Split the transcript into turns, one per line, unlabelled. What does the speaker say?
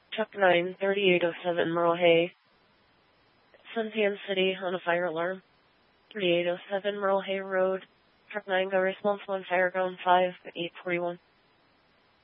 Truck 9, 3807 Merle Hay. Suntan City on a fire alarm. 3807 Merle Hay Road. Truck 9, got response 1, fire ground 5 at 841.